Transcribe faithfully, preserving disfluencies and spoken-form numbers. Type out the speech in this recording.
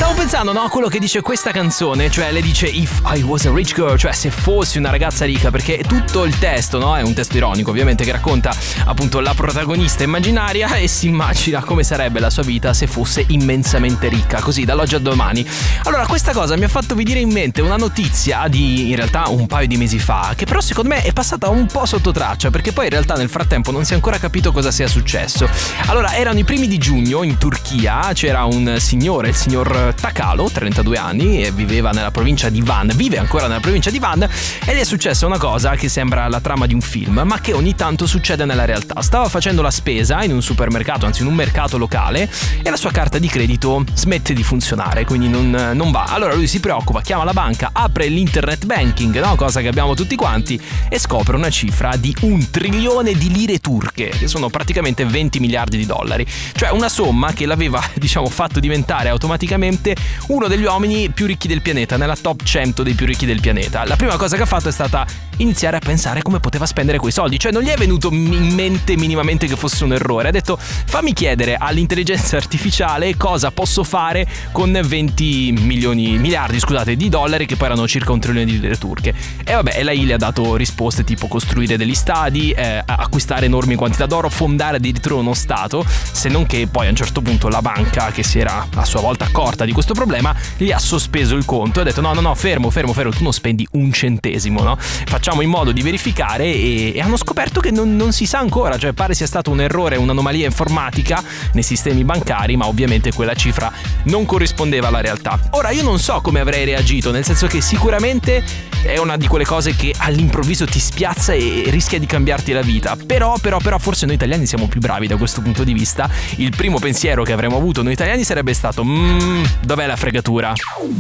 Stavo pensando, no, a quello che dice questa canzone, cioè le dice if I was a rich girl, cioè se fossi una ragazza ricca, perché tutto il testo, no, è un testo ironico ovviamente che racconta appunto la protagonista immaginaria e si immagina come sarebbe la sua vita se fosse immensamente ricca, così dall'oggi al domani. Allora questa cosa mi ha fatto venire in mente una notizia di in realtà un paio di mesi fa, che però secondo me è passata un po' sotto traccia, perché poi in realtà nel frattempo non si è ancora capito cosa sia successo. Allora erano i primi di giugno in Turchia, c'era un signore, il signor Takalo, trentadue anni, e viveva nella provincia di Van, vive ancora nella provincia di Van, e gli è successa una cosa che sembra la trama di un film, ma che ogni tanto succede nella realtà. Stava facendo la spesa in un supermercato, anzi in un mercato locale, e la sua carta di credito smette di funzionare, quindi non, non va. Allora lui si preoccupa, chiama la banca, apre l'internet banking, no? Cosa che abbiamo tutti quanti, e scopre una cifra di un trilione di lire turche, che sono praticamente venti miliardi di dollari, cioè una somma che l'aveva, diciamo, fatto diventare automaticamente uno degli uomini più ricchi del pianeta, nella top cento dei più ricchi del pianeta. La prima cosa che ha fatto è stata iniziare a pensare come poteva spendere quei soldi, cioè non gli è venuto in mente minimamente che fosse un errore, ha detto fammi chiedere all'intelligenza artificiale cosa posso fare con venti milioni, miliardi scusate, di dollari, che poi erano circa un trilione di lire turche, e vabbè, e lei le ha dato risposte tipo costruire degli stadi, eh, acquistare enormi quantità d'oro, fondare addirittura uno stato, se non che poi a un certo punto la banca, che si era a sua volta accorta di questo problema, gli ha sospeso il conto e ha detto no no no fermo fermo fermo tu non spendi un centesimo, no? Facciamo in modo di verificare, e, e hanno scoperto che non, non si sa ancora, cioè pare sia stato un errore, un'anomalia informatica nei sistemi bancari, ma ovviamente quella cifra non corrispondeva alla realtà. Ora io non so come avrei reagito, nel senso che sicuramente è una di quelle cose che all'improvviso ti spiazza e rischia di cambiarti la vita, però però però forse noi italiani siamo più bravi da questo punto di vista. Il primo pensiero che avremmo avuto noi italiani sarebbe stato mmm, dov'è la fregatura?